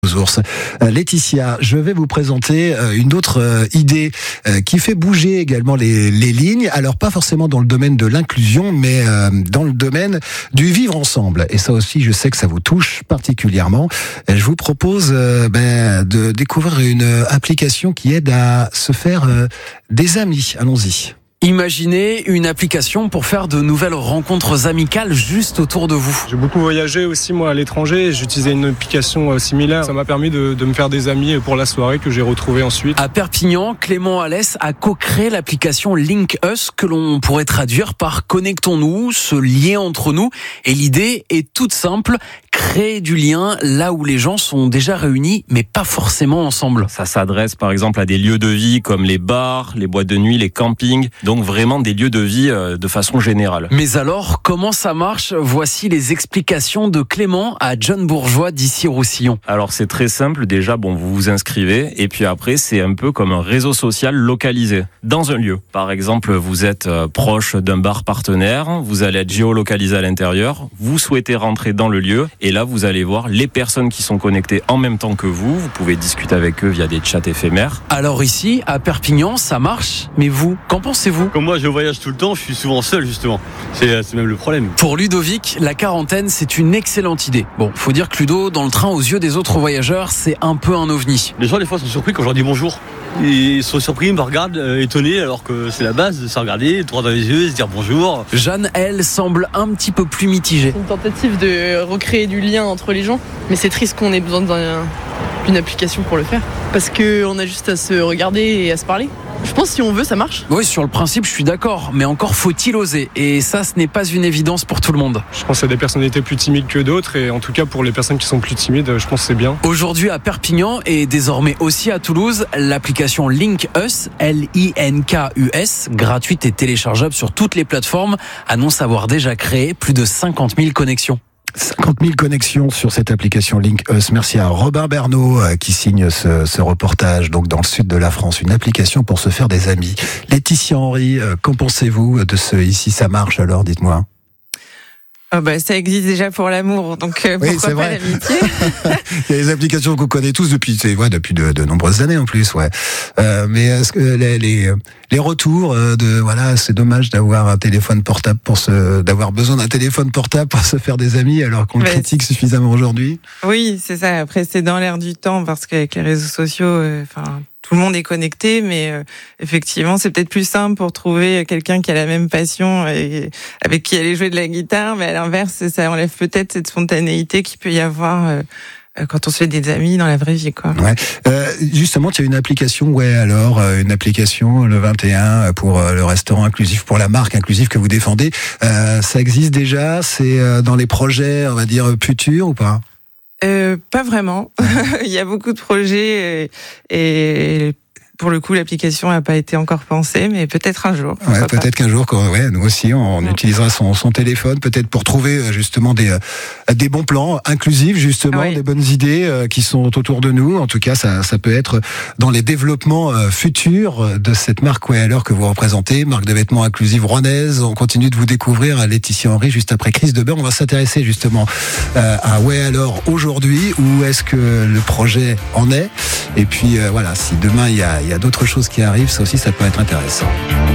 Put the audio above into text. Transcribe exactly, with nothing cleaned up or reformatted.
Aux ours. Euh, Laetitia, je vais vous présenter euh, une autre euh, idée euh, qui fait bouger également les, les lignes. Alors pas forcément dans le domaine de l'inclusion, mais euh, dans le domaine du vivre ensemble. Et ça aussi, je sais que ça vous touche particulièrement. Et je vous propose euh, ben, de découvrir une application qui aide à se faire euh, des amis. Allons-y. Imaginez une application pour faire de nouvelles rencontres amicales juste autour de vous. J'ai beaucoup voyagé aussi moi à l'étranger, j'utilisais une application similaire. Ça m'a permis de, de me faire des amis pour la soirée que j'ai retrouvée ensuite. À Perpignan, Clément Alès a co-créé l'application Link Us que l'on pourrait traduire par connectons-nous, ce lien entre nous. Et l'idée est toute simple, créer du lien là où les gens sont déjà réunis mais pas forcément ensemble. Ça s'adresse par exemple à des lieux de vie comme les bars, les boîtes de nuit, les campings. Donc vraiment des lieux de vie euh, de façon générale. Mais alors, comment ça marche ? Voici les explications de Clément à John Bourgeois d'Issy-Roussillon. Alors c'est très simple, déjà bon, vous vous inscrivez et puis après c'est un peu comme un réseau social localisé dans un lieu. Par exemple, vous êtes euh, proche d'un bar partenaire, vous allez être géolocalisé à l'intérieur, vous souhaitez rentrer dans le lieu et là vous allez voir les personnes qui sont connectées en même temps que vous. Vous pouvez discuter avec eux via des chats éphémères. Alors ici, à Perpignan, ça marche, mais vous, qu'en pensez-vous ? Comme moi je voyage tout le temps, je suis souvent seul justement. C'est, c'est même le problème. Pour Ludovic, la quarantaine, c'est une excellente idée. Bon, faut dire que Ludo, dans le train, aux yeux des autres voyageurs, c'est un peu un ovni. Les gens des fois sont surpris quand je leur dis bonjour. Ils sont surpris, ils me regardent euh, étonnés alors que c'est la base de se regarder, droit dans les yeux, se dire bonjour. Jeanne, elle, semble un petit peu plus mitigée. C'est une tentative de recréer du lien entre les gens, mais c'est triste qu'on ait besoin d'un, d'une application pour le faire. Parce qu'on a juste à se regarder et à se parler. Je pense que si on veut, ça marche. Oui, sur le principe, je suis d'accord, mais encore faut-il oser. Et ça, ce n'est pas une évidence pour tout le monde. Je pense qu'il y a des personnalités plus timides que d'autres et en tout cas pour les personnes qui sont plus timides, je pense que c'est bien. Aujourd'hui à Perpignan et désormais aussi à Toulouse, l'application Link Us, L I N K U S, gratuite et téléchargeable sur toutes les plateformes, annonce avoir déjà créé plus de cinquante mille connexions. cinquante mille connexions sur cette application Link Us. Merci à Robin Bernot qui signe ce, ce reportage donc dans le sud de la France. Une application pour se faire des amis. Laetitia Henry, qu'en pensez-vous de ce Ici ça marche alors, dites-moi. Oh bah, ça existe déjà pour l'amour, donc euh, oui, pourquoi pas vrai. l'amitié. Il y a des applications qu'on connaît tous depuis, c'est, ouais, depuis de, de nombreuses années en plus, ouais. Euh, mais est-ce que les, les, les retours de, voilà, c'est dommage d'avoir un téléphone portable pour se, d'avoir besoin d'un téléphone portable pour se faire des amis alors qu'on le bah, critique suffisamment aujourd'hui. Oui, c'est ça. Après, c'est dans l'air du temps parce qu'avec les réseaux sociaux, enfin. Euh, tout le monde est connecté, mais euh, effectivement, c'est peut-être plus simple pour trouver quelqu'un qui a la même passion et avec qui aller jouer de la guitare. Mais à l'inverse, ça enlève peut-être cette spontanéité qu'il peut y avoir euh, quand on se fait des amis dans la vraie vie, quoi. Ouais. Euh, justement, tu as une application, ouais, alors euh, une application le vingt et un pour euh, le restaurant inclusif, pour la marque inclusive que vous défendez. Euh, ça existe déjà. C'est euh, dans les projets, on va dire futurs ou pas? Euh, pas vraiment. Il y a beaucoup de projets et, et pour le coup, l'application n'a pas été encore pensée, mais peut-être un jour. Ouais, peut-être qu'un jour, quand, ouais, nous aussi, on, on utilisera son, son téléphone, peut-être pour trouver justement des des bons plans inclusifs, justement, oui. Des bonnes idées euh, qui sont autour de nous. En tout cas, ça, ça peut être dans les développements euh, futurs de cette marque Ouais alors que vous représentez, marque de vêtements inclusive rouennaise. On continue de vous découvrir à Laetitia Henry juste après Chris Debeur. On va s'intéresser justement euh, à Ouais alors aujourd'hui. Où est-ce que le projet en est? Et puis euh, voilà, si demain il y a, il y a d'autres choses qui arrivent, ça aussi, ça peut être intéressant.